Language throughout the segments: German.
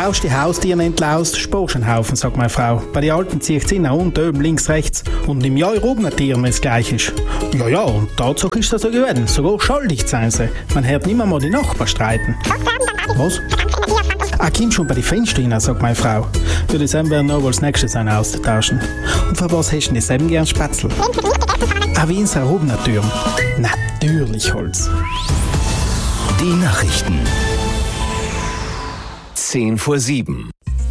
baust die Haustiere entlaust, sparst einen Haufen, sagt meine Frau. Bei den Alten zieht sie nach unten, oben, links, rechts. Und im Jahr oben ein Tier, wenn es gleich ist. Ja, und Tatsache ist das so gewesen. Sogar schuldig sein sie. Man hört nicht mal die Nachbarn streiten. Was? Komm schon bei den Fenstern rein, sagt meine Frau. Für die Sam werden noch wohl das nächste sein auszutauschen. Und für was hast du denn Sam gern Spätzle? Wie in seiner oben Türen. Natürlich Holz. Die Nachrichten. 6:50.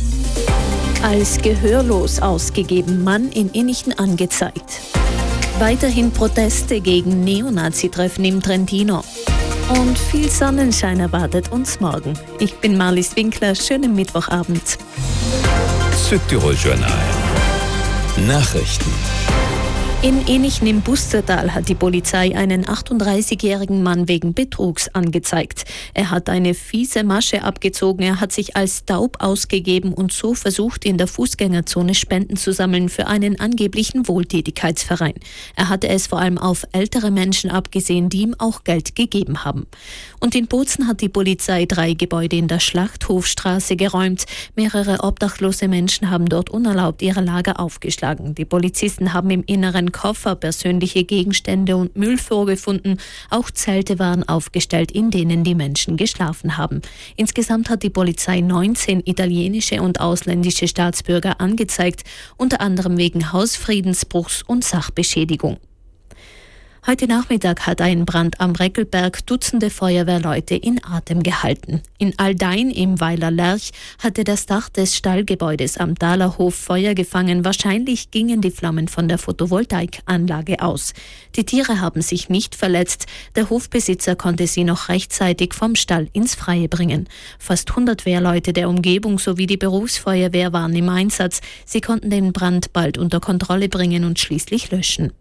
Als gehörlos ausgegeben, Mann in Innichten angezeigt. Weiterhin Proteste gegen Neonazi-Treffen im Trentino. Und viel Sonnenschein erwartet uns morgen. Ich bin Marlies Winkler, schönen Mittwochabend. Südtirol-Journal. Nachrichten. In Innichten im Bustertal hat die Polizei einen 38-jährigen Mann wegen Betrugs angezeigt. Er hat eine fiese Masche abgezogen, er hat sich als taub ausgegeben und so versucht, in der Fußgängerzone Spenden zu sammeln für einen angeblichen Wohltätigkeitsverein. Er hatte es vor allem auf ältere Menschen abgesehen, die ihm auch Geld gegeben haben. Und in Bozen hat die Polizei 3 Gebäude in der Schlachthofstraße geräumt. Mehrere obdachlose Menschen haben dort unerlaubt ihre Lager aufgeschlagen. Die Polizisten haben im Inneren Koffer, persönliche Gegenstände und Müll vorgefunden. Auch Zelte waren aufgestellt, in denen die Menschen geschlafen haben. Insgesamt hat die Polizei 19 italienische und ausländische Staatsbürger angezeigt, unter anderem wegen Hausfriedensbruchs und Sachbeschädigung. Heute Nachmittag hat ein Brand am Reckelberg Dutzende Feuerwehrleute in Atem gehalten. In Aldein im Weiler Lerch hatte das Dach des Stallgebäudes am Dalerhof Feuer gefangen. Wahrscheinlich gingen die Flammen von der Photovoltaikanlage aus. Die Tiere haben sich nicht verletzt. Der Hofbesitzer konnte sie noch rechtzeitig vom Stall ins Freie bringen. Fast 100 Wehrleute der Umgebung sowie die Berufsfeuerwehr waren im Einsatz. Sie konnten den Brand bald unter Kontrolle bringen und schließlich löschen.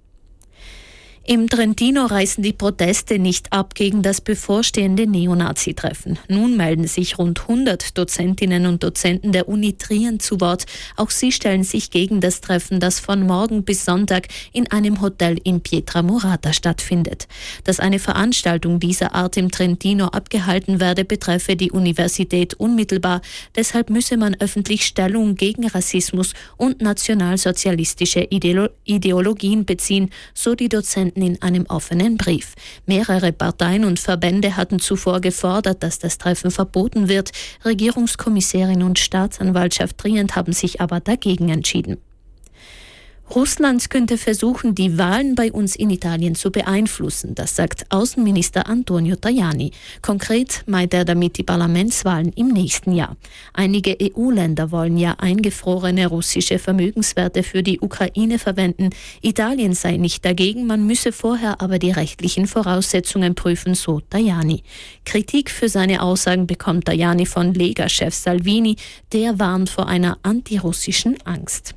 Im Trentino reißen die Proteste nicht ab gegen das bevorstehende Neonazi-Treffen. Nun melden sich rund 100 Dozentinnen und Dozenten der Uni Trien zu Wort. Auch sie stellen sich gegen das Treffen, das von morgen bis Sonntag in einem Hotel in Pietramoratta stattfindet. Dass eine Veranstaltung dieser Art im Trentino abgehalten werde, betreffe die Universität unmittelbar. Deshalb müsse man öffentlich Stellung gegen Rassismus und nationalsozialistische Ideologien beziehen, so die Dozenten in einem offenen Brief. Mehrere Parteien und Verbände hatten zuvor gefordert, dass das Treffen verboten wird. Regierungskommissarin und Staatsanwaltschaft Trient haben sich aber dagegen entschieden. Russland könnte versuchen, die Wahlen bei uns in Italien zu beeinflussen, das sagt Außenminister Antonio Tajani. Konkret meint er damit die Parlamentswahlen im nächsten Jahr. Einige EU-Länder wollen ja eingefrorene russische Vermögenswerte für die Ukraine verwenden. Italien sei nicht dagegen, man müsse vorher aber die rechtlichen Voraussetzungen prüfen, so Tajani. Kritik für seine Aussagen bekommt Tajani von Lega-Chef Salvini, der warnt vor einer antirussischen Angst.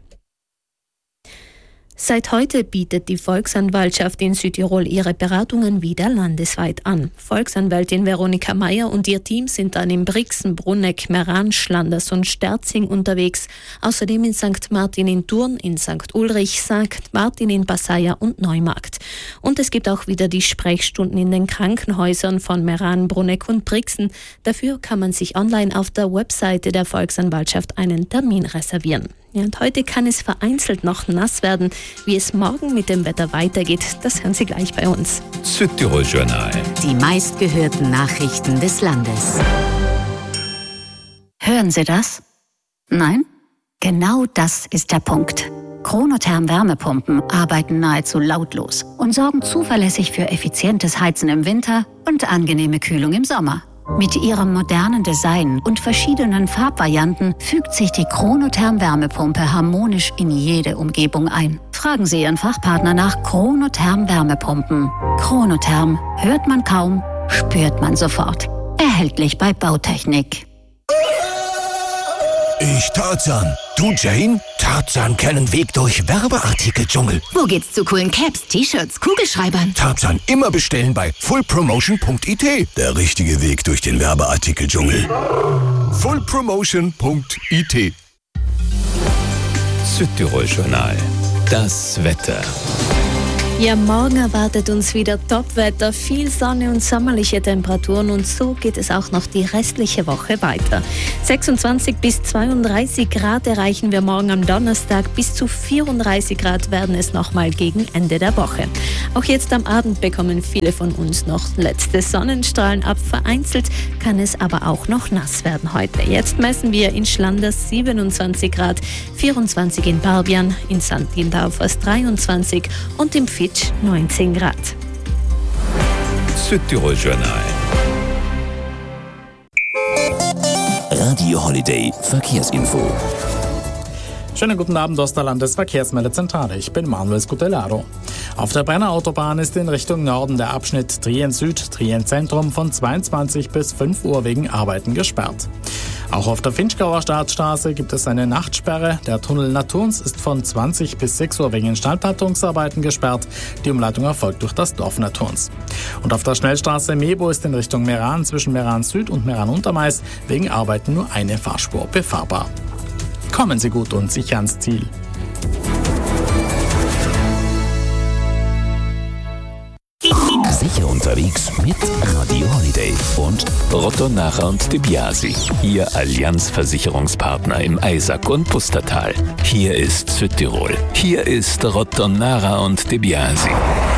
Seit heute bietet die Volksanwaltschaft in Südtirol ihre Beratungen wieder landesweit an. Volksanwältin Veronika Meyer und ihr Team sind dann in Brixen, Brunegg, Meran, Schlanders und Sterzing unterwegs. Außerdem in St. Martin in Thurn, in St. Ulrich, St. Martin in Passaia und Neumarkt. Und es gibt auch wieder die Sprechstunden in den Krankenhäusern von Meran, Brunegg und Brixen. Dafür kann man sich online auf der Webseite der Volksanwaltschaft einen Termin reservieren. Ja, und heute kann es vereinzelt noch nass werden. Wie es morgen mit dem Wetter weitergeht, das hören Sie gleich bei uns. Südtirol-Journal. Die meistgehörten Nachrichten des Landes. Hören Sie das? Nein? Genau das ist der Punkt. Chronotherm Wärmepumpen arbeiten nahezu lautlos und sorgen zuverlässig für effizientes Heizen im Winter und angenehme Kühlung im Sommer. Mit ihrem modernen Design und verschiedenen Farbvarianten fügt sich die Chronotherm Wärmepumpe harmonisch in jede Umgebung ein. Fragen Sie Ihren Fachpartner nach Chronotherm Wärmepumpen. Chronotherm hört man kaum, spürt man sofort. Erhältlich bei Bautechnik. Ich Tarzan. Du Jane? Tarzan kennt Weg durch Werbeartikeldschungel. Wo geht's zu coolen Caps, T-Shirts, Kugelschreibern? Tarzan immer bestellen bei fullpromotion.it. Der richtige Weg durch den Werbeartikeldschungel. fullpromotion.it. Südtirol-Journal. Das Wetter. Ja, morgen erwartet uns wieder Topwetter, viel Sonne und sommerliche Temperaturen und so geht es auch noch die restliche Woche weiter. 26 bis 32 Grad erreichen wir morgen am Donnerstag, bis zu 34 Grad werden es nochmal gegen Ende der Woche. Auch jetzt am Abend bekommen viele von uns noch letzte Sonnenstrahlen ab, vereinzelt kann es aber auch noch nass werden heute. Jetzt messen wir in Schlanders 27 Grad, 24 in Barbian, in St. Gindorf 23 und im Fitsch 19 Grad. Südtirol Journal. Radio Holiday Verkehrsinfo. Schönen guten Abend aus der Landesverkehrsmeldezentrale. Ich bin Manuel Scutellaro. Auf der Brenner Autobahn ist in Richtung Norden der Abschnitt Trien Süd, Trien Zentrum von 22 bis 5 Uhr wegen Arbeiten gesperrt. Auch auf der Finchgauer Staatsstraße gibt es eine Nachtsperre. Der Tunnel Naturns ist von 20 bis 6 Uhr wegen Instandhaltungsarbeiten gesperrt. Die Umleitung erfolgt durch das Dorf Naturns. Und auf der Schnellstraße Mebo ist in Richtung Meran zwischen Meran Süd und Meran Untermeis wegen Arbeiten nur eine Fahrspur befahrbar. Kommen Sie gut und sicher ans Ziel. Sicher unterwegs mit Radio Holiday und Rotto Nacher und De Biasi, Ihr Allianz-Versicherungspartner im Eisack und Pustertal. Hier ist Südtirol. Hier ist Rotto Nacher und De Biasi.